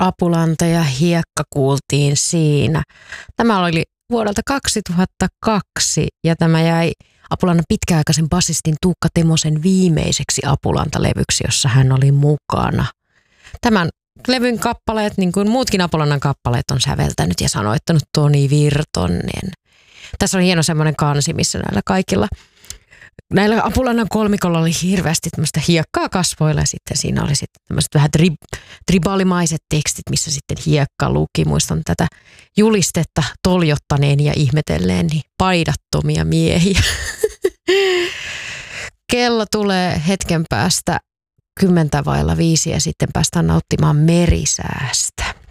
Apulanta ja hiekka kuultiin siinä. Tämä oli vuodelta 2002 ja tämä jäi Apulannan pitkäaikaisen basistin Tuukka Temosen viimeiseksi Apulanta-levyksi, jossa hän oli mukana. Tämän levyn kappaleet, niin kuin muutkin Apulannan kappaleet, on säveltänyt ja sanoittanut Toni Virtonen. Tässä on hieno semmoinen kansi, missä näillä Apulannan kolmikolla oli hirveästi tämmöistä hiekkaa kasvoilla ja sitten siinä oli sitten tämmöiset vähän tribalimaiset tekstit, missä sitten hiekka luki. Muistan tätä julistetta toljottaneen ja ihmetelleen niin paidattomia miehiä. Kello tulee hetken päästä 5:10 ja sitten päästään nauttimaan merisäästä.